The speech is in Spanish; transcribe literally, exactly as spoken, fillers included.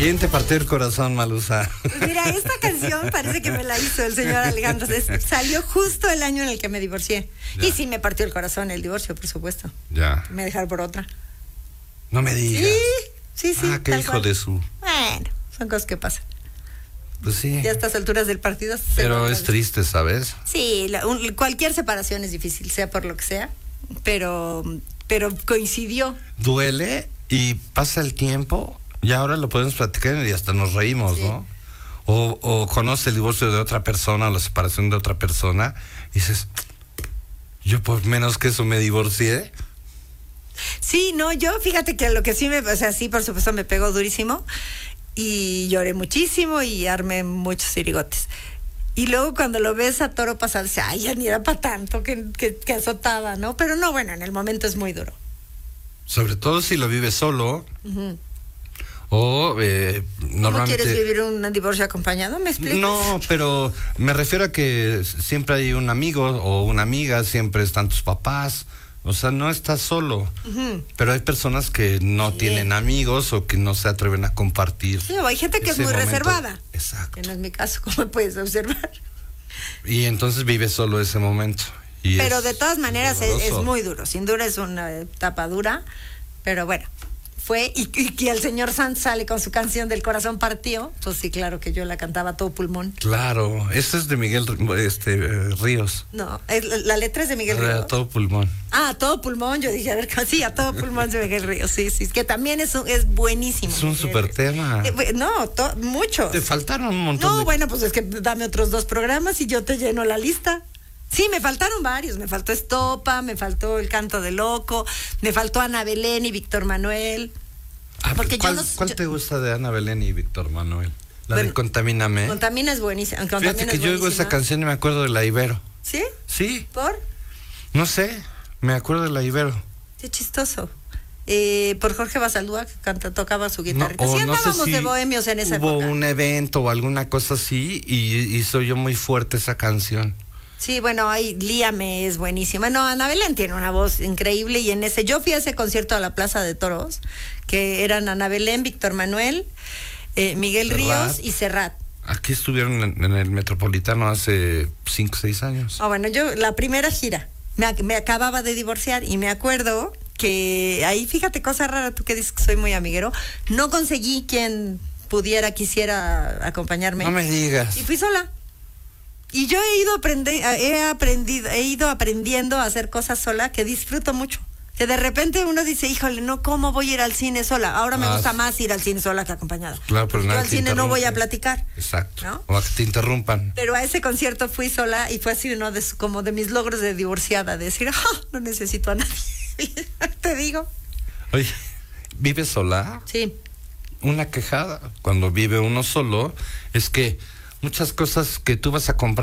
¿Quién te partió el corazón, Malusa? Pues mira, esta canción parece que me la hizo el señor Alejandro. Es- salió justo el año en el que me divorcié. Ya. Y sí me partió el corazón el divorcio, por supuesto. Ya. Me dejaron por otra. No me digas. Sí, sí, sí. Ah, qué tal hijo cual. de su... Bueno, son cosas que pasan. Pues sí. Ya a estas alturas del partido. se Pero nota. es triste, ¿sabes? Sí, la- un- cualquier separación es difícil, sea por lo que sea. Pero, pero coincidió. Duele y pasa el tiempo y ahora lo podemos platicar y hasta nos reímos, Sí. ¿no? O, o conoce el divorcio de otra persona o la separación de otra persona y dices, yo por menos que eso me divorcié. Sí, no, yo fíjate que lo que sí me, o sea, sí, por supuesto me pegó durísimo y lloré muchísimo y armé muchos cirigotes. Y luego cuando lo ves a Toro pasar, dice, ay, ya ni era para tanto que, que, que azotaba, ¿no? Pero no, bueno, en el momento es muy duro. Sobre todo si lo vives solo Ujú. o eh, ¿Cómo normalmente... quieres vivir un divorcio acompañado? ¿Me explicas? No, pero me refiero a que siempre hay un amigo o una amiga, siempre están tus papás. O sea, no estás solo. Ujú. Pero hay personas que no Sí. tienen amigos o que no se atreven a compartir. Sí, o hay gente que es ese muy momento. reservada. Exacto. Que no es mi caso, como puedes observar. Y entonces vives solo ese momento. Y Pero es de todas maneras es, es doloroso. muy duro. Sin duda es una etapa dura. Pero bueno, fue. Y, y que el señor Sanz sale con su canción del corazón partió. Pues sí, claro que yo la cantaba a todo pulmón. Claro, ese es de Miguel este, eh, Ríos. No, es- la, la letra es de Miguel Era Ríos. todo pulmón. Ah, a todo pulmón. Yo dije, a ver, sí, a todo pulmón de Miguel Ríos. Sí, sí, que también es, un- es buenísimo. Es un Miguel super Ríos. tema. Eh, bu- no, to- muchos. Te faltaron un montón No, de... bueno, pues es que dame otros dos programas y yo te lleno la lista. Sí, me faltaron varios. Me faltó Estopa, me faltó El Canto de Loco, me faltó Ana Belén y Víctor Manuel. Ah, porque yo ¿Cuál, no- cuál yo- te gusta de Ana Belén y Víctor Manuel? La Bueno, de Contamíname. Contamina es buenísima. Contamina Fíjate que es yo oigo esa buenísima. canción y me acuerdo de la Ibero. ¿Sí? Sí, ¿Por? no sé, me acuerdo de la Ibero. Qué chistoso. Eh, por Jorge Basaldúa, que canta, tocaba su No, guitarrita. o sí, no sé andábamos si de bohemios en esa hubo época. un evento o alguna cosa así y hizo yo muy fuerte esa canción. Sí, bueno, ahí Líame es buenísima. No, Ana Belén tiene una voz increíble y en ese, yo fui a ese concierto a la Plaza de Toros, que eran Ana Belén, Víctor Manuel, eh, Miguel Serrat. Ríos y Serrat. Aquí estuvieron en, en el Metropolitano hace cinco o seis años. Ah, bueno, yo, la primera gira, me, ac- me acababa de divorciar y me acuerdo que ahí, fíjate, cosa rara, tú que dices que soy muy amiguero, no conseguí quien pudiera, quisiera acompañarme. No me digas. Y fui sola. Y yo he ido aprende- he aprendido, he ido aprendiendo a hacer cosas sola que disfruto mucho. Que de repente uno dice, híjole, no, ¿cómo voy a ir al cine sola? Ahora me Ah, gusta sí. más ir al cine sola que acompañada. Claro, pero yo nadie al te cine no voy a interrumpe. platicar. Exacto. ¿No? O a que te interrumpan. Pero a ese concierto fui sola y fue así uno de su- como de mis logros de divorciada, de decir, ah, no necesito a nadie. Te digo. Oye, ¿vives sola? Sí. Una quejada cuando vive uno solo es que muchas cosas que tú vas a comprar